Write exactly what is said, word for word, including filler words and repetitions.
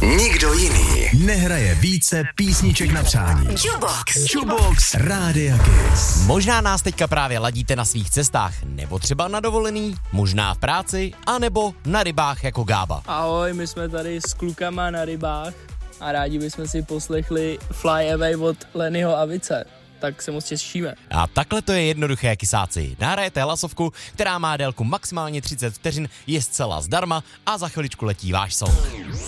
Nikdo jiný nehraje více písniček na přání. Jukebox. Jukebox Rádia Kiss. Možná nás teďka právě ladíte na svých cestách, nebo třeba na dovolený, možná v práci, anebo na rybách jako Gába. Ahoj, my jsme tady s klukama na rybách a rádi bychom si poslechli Fly Away od Lennyho a Vice. Tak se moc těšíme. A takhle to je jednoduché, kysáci. Nahrajete hlasovku, která má délku maximálně třicet vteřin, je zcela zdarma a za chviličku letí váš song.